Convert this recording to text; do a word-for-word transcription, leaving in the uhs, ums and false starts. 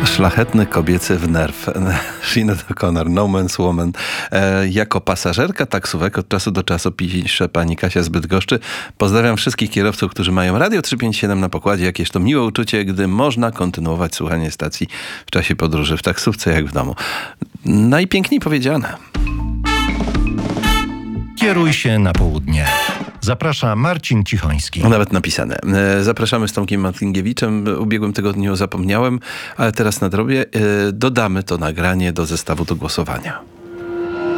Szlachetny kobiecy wnerw. Sinead O'Connor, No Man's Woman. E, jako pasażerka taksówek od czasu do czasu pisze pani Kasia z Bydgoszczy. Pozdrawiam wszystkich kierowców, którzy mają Radio trzysta pięćdziesiąt siedem na pokładzie. Jakież to miłe uczucie, gdy można kontynuować słuchanie stacji w czasie podróży w taksówce jak w domu. Najpiękniej powiedziane. Kieruj się na południe. Zaprasza Marcin Cichoński. Nawet napisane. Zapraszamy z Tomkiem Martingiewiczem. W ubiegłym tygodniu zapomniałem, ale teraz nadrobię. Dodamy to nagranie do zestawu do głosowania.